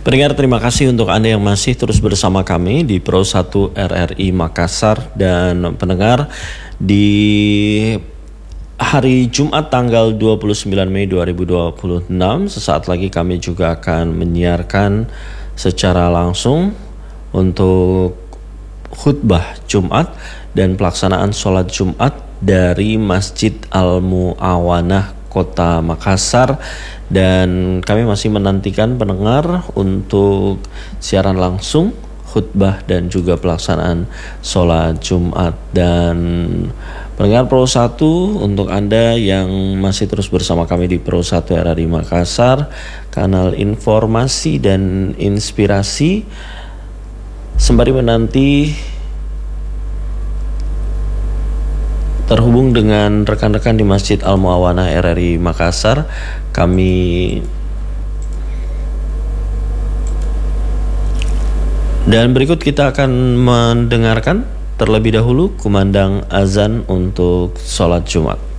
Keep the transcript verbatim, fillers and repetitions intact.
Pendengar, terima kasih untuk Anda yang masih terus bersama kami di Pro satu R R I Makassar. Dan pendengar, di hari Jumat tanggal dua puluh sembilan Mei dua ribu dua puluh enam, sesaat lagi kami juga akan menyiarkan secara langsung untuk khutbah Jumat dan pelaksanaan sholat Jumat dari Masjid Al-Mu'awanah Kota Makassar. Dan kami masih menantikan pendengar untuk siaran langsung khutbah dan juga pelaksanaan sholat Jumat. Dan pendengar Pro satu, untuk Anda yang masih terus bersama kami di Pro satu R R I Makassar, kanal informasi dan inspirasi, sembari menanti terhubung dengan rekan-rekan di Masjid Al-Mu'awanah R R I Makassar, kami dan berikut kita akan mendengarkan terlebih dahulu kumandang azan untuk sholat Jumat.